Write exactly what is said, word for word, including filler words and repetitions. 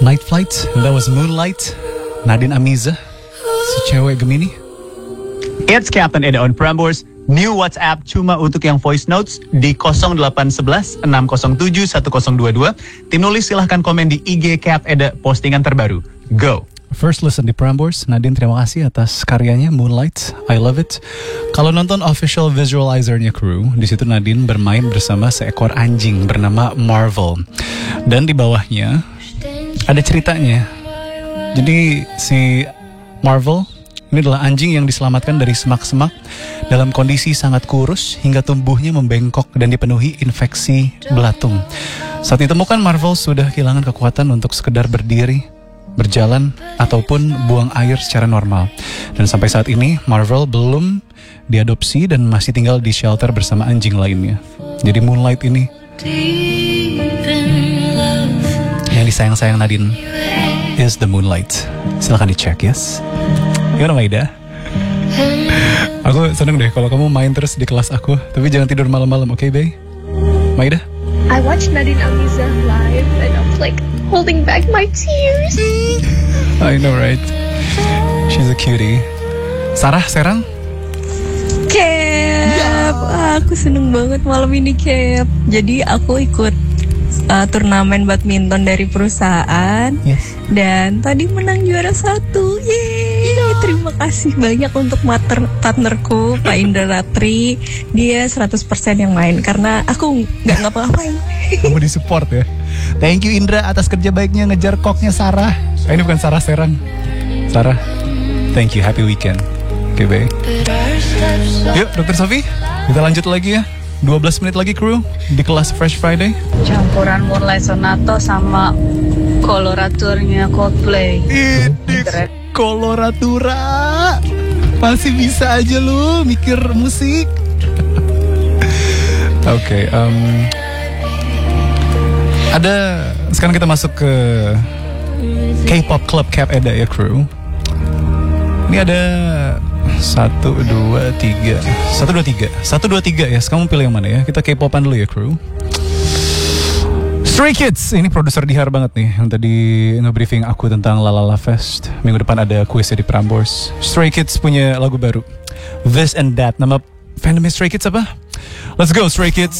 Night Flight, that was Moonlight. Nadine Amiza, si cewek Gemini. It's Captain Eda on Prambors. New WhatsApp cuma untuk yang voice notes di nol delapan satu satu enam nol tujuh satu nol dua dua. Tim nulis silahkan komen di I G Cap Eda postingan terbaru. Go! First listen di Prambors. Nadine, terima kasih atas karyanya Moonlight. I love it. Kalau nonton official visualizernya Crew, di situ Nadine bermain bersama seekor anjing bernama Marvel. Dan di bawahnya ada ceritanya. Jadi si Marvel ini adalah anjing yang diselamatkan dari semak-semak dalam kondisi sangat kurus hingga tubuhnya membengkok dan dipenuhi infeksi belatung. Saat ditemukan, Marvel sudah kehilangan kekuatan untuk sekedar berdiri, berjalan, ataupun buang air secara normal. Dan sampai saat ini, Marvel belum diadopsi dan masih tinggal di shelter bersama anjing lainnya. Jadi Moonlight ini yang disayang-sayang Nadine is the Moonlight. Silahkan dicek, yes. Gimana Maida? Aku seneng deh kalau kamu main terus di kelas aku. Tapi jangan tidur malam-malam, oke, okay, Bay? Maida? I watched Nadine Amiza live and I was like holding back my tears. I know, right? She's a cutie. Sarah, Serang? Cap, ah, aku seneng banget malam ini, Cap. Jadi aku ikut uh, turnamen badminton dari perusahaan. Yes. Dan tadi menang juara satu. Yeay. Terima kasih banyak untuk mater, partnerku Pak Indra Ratri. Dia seratus persen yang main karena aku gak ngapa-ngapain. Kamu disupport ya. Thank you Indra atas kerja baiknya ngejar koknya Sarah. Eh, ini bukan Sarah Serang. Sarah, thank you, happy weekend. Oke, okay, Bay. Yuk Dokter Sofi, kita lanjut lagi ya. dua belas menit lagi Crew di kelas Fresh Friday. Campuran Moonlight Sonata sama koloraturnya Coldplay. Ini koloratura. Masih bisa aja lu mikir musik. Oke, okay, um, ada sekarang kita masuk ke K-pop Club Cap Eda ya Crew. Ini ada satu dua tiga satu dua tiga satu dua tiga ya. Kamu pilih yang mana ya? Kita K-popan dulu ya Crew. Stray Kids, ini produser dihar banget nih yang tadi nge-briefing aku tentang Lalala Fest. Minggu depan ada kuisnya di Prambors. Stray Kids punya lagu baru, This and That. Nama fandomnya Stray Kids apa? Let's go Stray Kids.